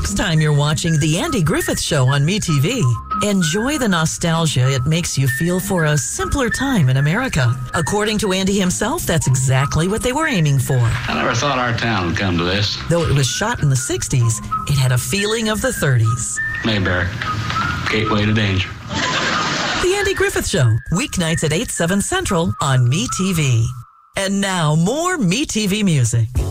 next time you're watching The Andy Griffith Show on MeTV, enjoy the nostalgia it makes you feel for a simpler time in America. According to Andy himself, that's exactly what they were aiming for. I never thought our town would come to this. Though it was shot in the 60s, it had a feeling of the 30s. Mayberry, gateway to danger. The Andy Griffith Show, weeknights at 8, 7 Central on MeTV. And now, more MeTV music.